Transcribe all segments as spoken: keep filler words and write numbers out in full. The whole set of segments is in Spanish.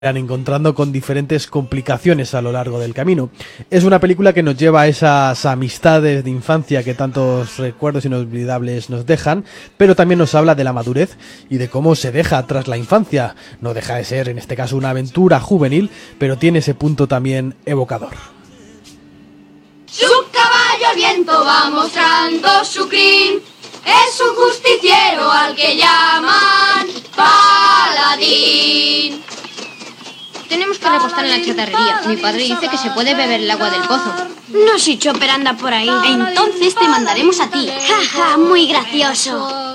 encontrando con diferentes complicaciones a lo largo del camino. Es una película que nos lleva a esas amistades de infancia que tantos recuerdos inolvidables nos dejan, pero también nos habla de la madurez y de cómo se deja tras la infancia. No deja de ser, en este caso, una aventura juvenil, pero tiene ese punto también evocador. Su caballo al viento va mostrando su crin, es un justiciero al que llaman paladín. Tenemos que repostar en la chatarrería. Mi padre dice que se puede beber el agua del pozo. No si Chopper anda por ahí. Entonces te mandaremos a ti. Jaja, muy gracioso.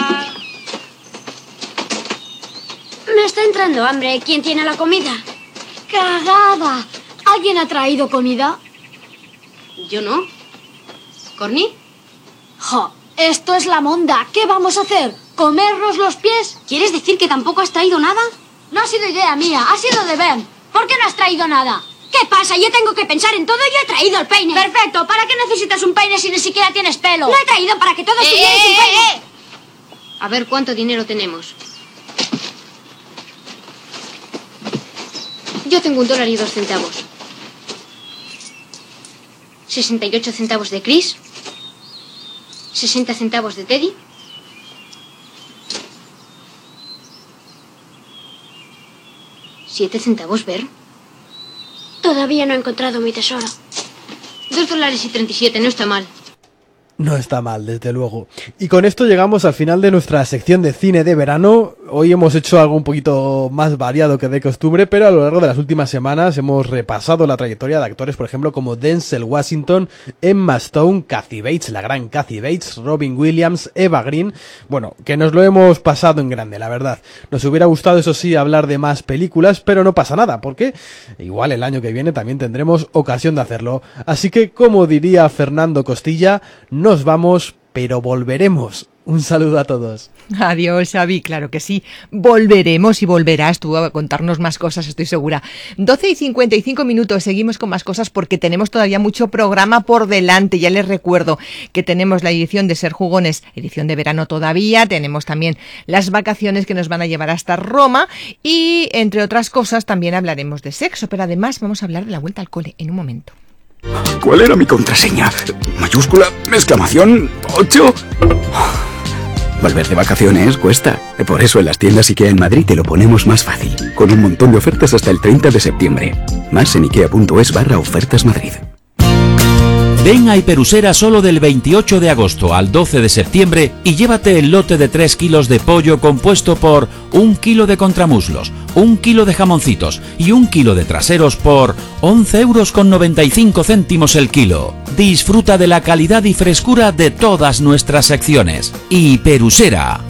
Me está entrando hambre. ¿Quién tiene la comida? ¡Cagada! ¿Alguien ha traído comida? Yo no. ¿Corny? ¡Jo! Esto es la monda. ¿Qué vamos a hacer? ¿Comernos los pies? ¿Quieres decir que tampoco has traído nada? No ha sido idea mía, ha sido de Ben. ¿Por qué no has traído nada? ¿Qué pasa? Yo tengo que pensar en todo y yo he traído el peine. Perfecto, ¿para qué necesitas un peine si ni siquiera tienes pelo? Lo he traído para que todos ¡Eh, tuvierais un eh, peine. eh! A ver cuánto dinero tenemos. Yo tengo un dólar y dos centavos. sesenta y ocho centavos de Chris. sesenta centavos de Teddy. ¿Siete centavos, Ver? Todavía no he encontrado mi tesoro. Dos dólares y treinta y siete, no está mal. No está mal, desde luego. Y con esto llegamos al final de nuestra sección de cine de verano. Hoy hemos hecho algo un poquito más variado que de costumbre, pero a lo largo de las últimas semanas hemos repasado la trayectoria de actores, por ejemplo, como Denzel Washington, Emma Stone, Kathy Bates, la gran Kathy Bates, Robin Williams, Eva Green. Bueno, que nos lo hemos pasado en grande, la verdad. Nos hubiera gustado, eso sí, hablar de más películas, pero no pasa nada, porque igual el año que viene también tendremos ocasión de hacerlo. Así que, como diría Fernando Costilla, no Nos vamos, pero volveremos. Un saludo a todos. Adiós, Xavi, claro que sí. Volveremos y volverás tú a contarnos más cosas, estoy segura. doce y cincuenta y cinco minutos, seguimos con más cosas porque tenemos todavía mucho programa por delante. Ya les recuerdo que tenemos la edición de Ser Jugones, edición de verano todavía. Tenemos también las vacaciones que nos van a llevar hasta Roma y, entre otras cosas, también hablaremos de sexo. Pero además vamos a hablar de la vuelta al cole en un momento. ¿Cuál era mi contraseña? ¿Mayúscula? ¿Exclamación? ¿ocho? Volver de vacaciones cuesta. Por eso en las tiendas IKEA en Madrid te lo ponemos más fácil. Con un montón de ofertas hasta el treinta de septiembre. Más en ikea.es barra ofertas Madrid. Ven a Hiperusera solo del veintiocho de agosto al doce de septiembre y llévate el lote de tres kilos de pollo compuesto por un kilo de contramuslos, un kilo de jamoncitos y un kilo de traseros por once euros con noventa y cinco céntimos el kilo. Disfruta de la calidad y frescura de todas nuestras secciones. Hiperusera.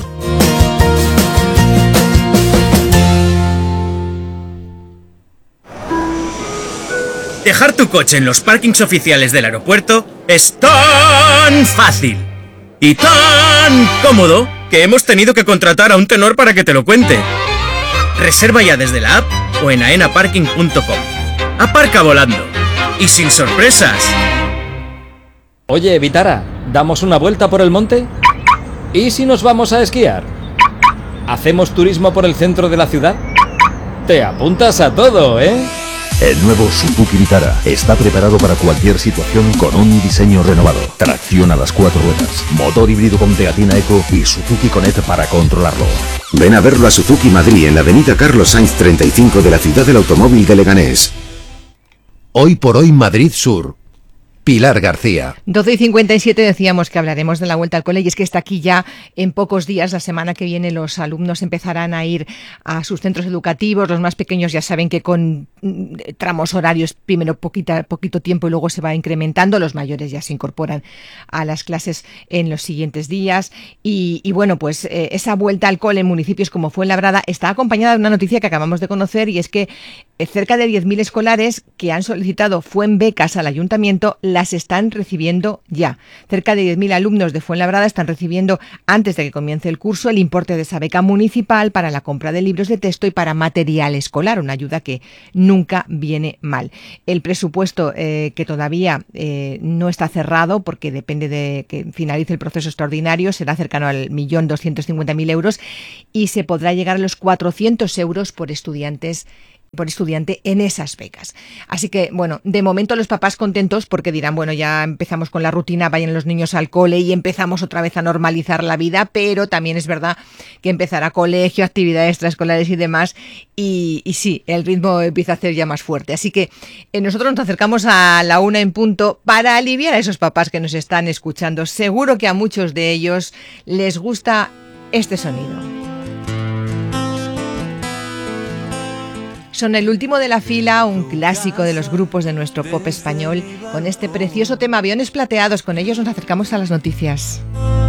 Dejar tu coche en los parkings oficiales del aeropuerto es tan fácil y tan cómodo que hemos tenido que contratar a un tenor para que te lo cuente. Reserva ya desde la app o en aena parking punto com. Aparca volando y sin sorpresas. Oye, Vitara, ¿damos una vuelta por el monte? ¿Y si nos vamos a esquiar? ¿Hacemos turismo por el centro de la ciudad? Te apuntas a todo, ¿eh? El nuevo Suzuki Vitara está preparado para cualquier situación con un diseño renovado. Tracción a las cuatro ruedas, motor híbrido con pegatina Eco y Suzuki Connect para controlarlo. Ven a verlo a Suzuki Madrid en la avenida Carlos Sainz treinta y cinco de la ciudad del automóvil de Leganés. Hoy por hoy Madrid Sur. Pilar García. doce y cincuenta y siete decíamos que hablaremos de la vuelta al cole y es que está aquí ya en pocos días. La semana que viene los alumnos empezarán a ir a sus centros educativos. Los más pequeños ya saben que con tramos horarios, primero poquita, poquito tiempo y luego se va incrementando. Los mayores ya se incorporan a las clases en los siguientes días. Y, y bueno, pues eh, esa vuelta al cole en municipios como Fuenlabrada está acompañada de una noticia que acabamos de conocer y es que cerca de diez mil escolares que han solicitado Fuenbecas al ayuntamiento las están recibiendo ya. Cerca de diez mil alumnos de Fuenlabrada están recibiendo, antes de que comience el curso, el importe de esa beca municipal para la compra de libros de texto y para material escolar, una ayuda que nunca viene mal. El presupuesto eh, que todavía eh, no está cerrado, porque depende de que finalice el proceso extraordinario, será cercano al millón doscientos cincuenta mil euros y se podrá llegar a los cuatrocientos euros por estudiantes por estudiante en esas becas. Así que, bueno, de momento los papás contentos porque dirán, bueno, ya empezamos con la rutina, vayan los niños al cole y empezamos otra vez a normalizar la vida, pero también es verdad que empezará colegio, actividades extraescolares y demás, y, y sí, el ritmo empieza a hacer ya más fuerte. Así que eh, nosotros nos acercamos a la una en punto para aliviar a esos papás que nos están escuchando. Seguro que a muchos de ellos les gusta este sonido. Son el último de la fila, un clásico de los grupos de nuestro pop español, con este precioso tema Aviones Plateados. Con ellos nos acercamos a las noticias.